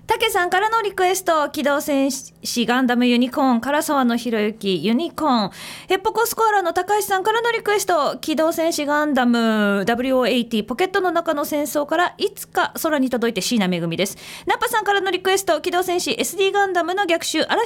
たけさんからのリクエスト、機動戦士ガンダムユニコーン、唐沢のひろゆきユニコーン、ヘッポコスコアラの高橋さんからのリクエスト、機動戦士ガンダム WO80 ポケットの中の戦争からいつか空に届いて椎名めぐみです。ナッパさんからのリクエスト、機動戦士 SD ガンダムの逆襲、嵐